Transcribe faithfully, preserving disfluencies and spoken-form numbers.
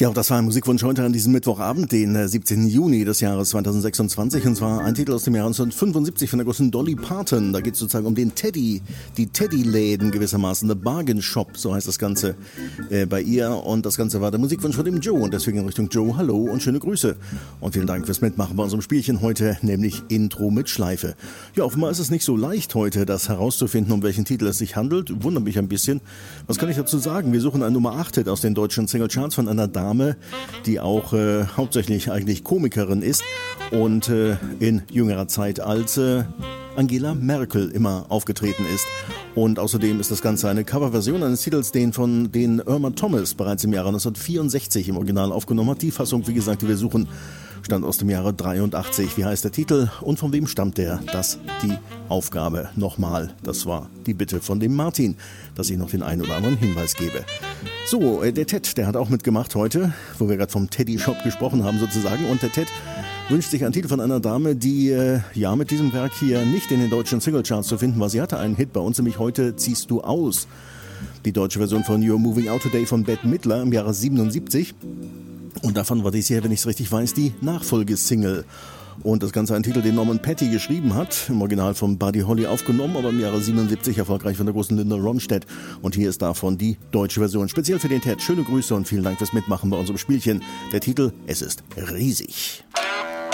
Ja, auch das war ein Musikwunsch heute an diesem Mittwochabend, den siebzehnten Juni des Jahres zweitausendsechsundzwanzig. Und zwar ein Titel aus dem Jahr neunzehnhundertfünfundsiebzig von der großen Dolly Parton. Da geht es sozusagen um den Teddy, die Teddy-Läden gewissermaßen, The Bargain Shop, so heißt das Ganze äh, bei ihr. Und das Ganze war der Musikwunsch von dem Joe. Und deswegen in Richtung Joe, hallo und schöne Grüße. Und vielen Dank fürs Mitmachen bei unserem Spielchen heute, nämlich Intro mit Schleife. Ja, offenbar ist es nicht so leicht heute, das herauszufinden, um welchen Titel es sich handelt. Wundert mich ein bisschen. Was kann ich dazu sagen? Wir suchen ein Nummer acht-Hit aus den deutschen Singlecharts von einer Dame, die auch äh, hauptsächlich eigentlich Komikerin ist und äh, in jüngerer Zeit als äh, Angela Merkel immer aufgetreten ist. Und außerdem ist das Ganze eine Coverversion eines Titels, den von den Irma Thomas bereits im Jahre neunzehnhundertvierundsechzig im Original aufgenommen hat. Die Fassung, wie gesagt, die wir suchen, stammt aus dem Jahre dreiundachtzig. Wie heißt der Titel und von wem stammt der? Das die Aufgabe. Nochmal, das war die Bitte von dem Martin, dass ich noch den einen oder anderen Hinweis gebe. So, der Ted, der hat auch mitgemacht heute, wo wir gerade vom Teddy Shop gesprochen haben sozusagen. Und der Ted wünscht sich einen Titel von einer Dame, die äh, ja mit diesem Werk hier nicht in den deutschen Singlecharts zu finden war. Sie hatte einen Hit bei uns, nämlich Heute ziehst du aus. Die deutsche Version von You're Moving Out Today von Bette Midler im Jahre siebenundsiebzig. Und davon war dies hier, wenn ich es richtig weiß, die Nachfolgesingle. Und das Ganze ein Titel, den Norman Petty geschrieben hat, im Original von Buddy Holly aufgenommen, aber im Jahre siebenundsiebzig erfolgreich von der großen Linda Ronstadt. Und hier ist davon die deutsche Version. Speziell für den Ted. Schöne Grüße und vielen Dank fürs Mitmachen bei unserem Spielchen. Der Titel, es ist riesig.